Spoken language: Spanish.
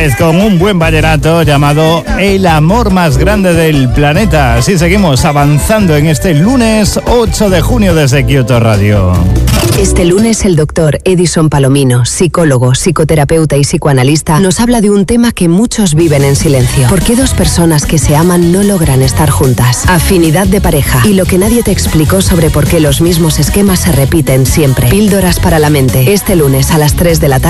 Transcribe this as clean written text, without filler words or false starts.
Con un buen vallenato llamado El amor más grande del planeta. Así seguimos avanzando en este lunes 8 de junio desde Kyoto Radio. Este lunes el doctor Edison Palomino, psicólogo, psicoterapeuta y psicoanalista, nos habla de un tema que muchos viven en silencio. ¿Por qué dos personas que se aman no logran estar juntas? Afinidad de pareja y lo que nadie te explicó sobre por qué los mismos esquemas se repiten siempre. Píldoras para la mente. Este lunes a las 3 de la tarde.